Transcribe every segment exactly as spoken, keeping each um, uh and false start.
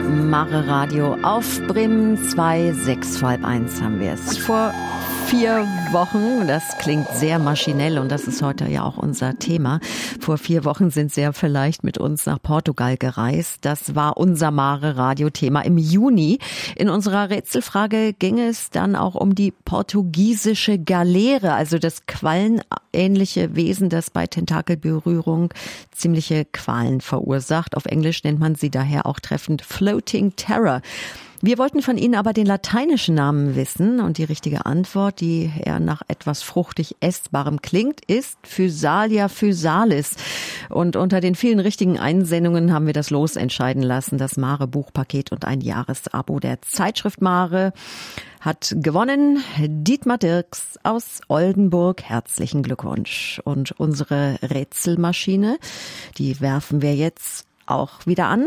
Mare Radio auf Bremen zwei, sechs vor halb eins haben wir es. Vor vier Wochen, das klingt sehr maschinell und das ist heute ja auch unser Thema. Vor vier Wochen sind Sie ja vielleicht mit uns nach Portugal gereist. Das war unser Mare Radio Thema im Juni. In unserer Rätselfrage ging es dann auch um die portugiesische Galeere, also das quallenähnliche Wesen, das bei Tentakelberührung ziemliche Qualen verursacht. Auf Englisch nennt man sie daher auch treffend Floating Terror. Wir wollten von Ihnen aber den lateinischen Namen wissen und die richtige Antwort, die eher nach etwas fruchtig Essbarem klingt, ist Physalia physalis. Und unter den vielen richtigen Einsendungen haben wir das Los entscheiden lassen. Das Mare Buchpaket und ein Jahresabo der Zeitschrift Mare hat gewonnen. Dietmar Dirks aus Oldenburg. Herzlichen Glückwunsch. Und unsere Rätselmaschine, die werfen wir jetzt auch wieder an.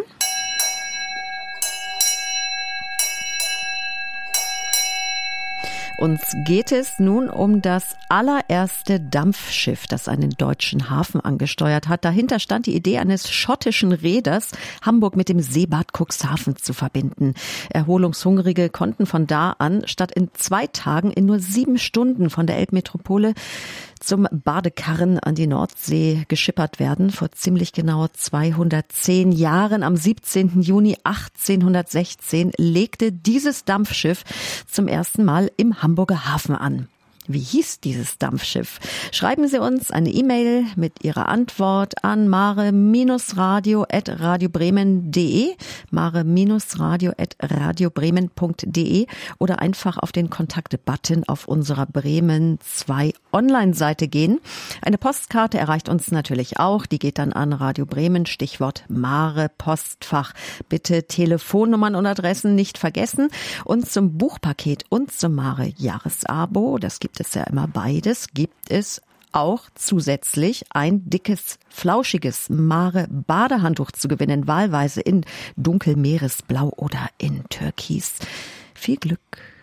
Uns geht es nun um das allererste Dampfschiff, das einen deutschen Hafen angesteuert hat. Dahinter stand die Idee eines schottischen Reeders, Hamburg mit dem Seebad Cuxhaven zu verbinden. Erholungshungrige konnten von da an statt in zwei Tagen in nur sieben Stunden von der Elbmetropole zum Badekarren an die Nordsee geschippert werden. Vor ziemlich genau zweihundertzehn Jahren, am siebzehnten Juni achtzehnhundertsechzehn, legte dieses Dampfschiff zum ersten Mal im Hamburger Hafen an. Wie hieß dieses Dampfschiff? Schreiben Sie uns eine E-Mail mit Ihrer Antwort an mare-radio at radiobremen punkt de, mare-radio at radiobremen punkt de oder einfach auf den Kontakt-Button auf unserer Bremen zwei Online-Seite gehen. Eine Postkarte erreicht uns natürlich auch. Die geht dann an Radio Bremen, Stichwort Mare Postfach. Bitte Telefonnummern und Adressen nicht vergessen. Und zum Buchpaket und zum Mare Jahresabo, das gibt es ja immer beides, gibt es auch zusätzlich ein dickes, flauschiges Mare Badehandtuch zu gewinnen, wahlweise in Dunkelmeeresblau oder in Türkis. Viel Glück!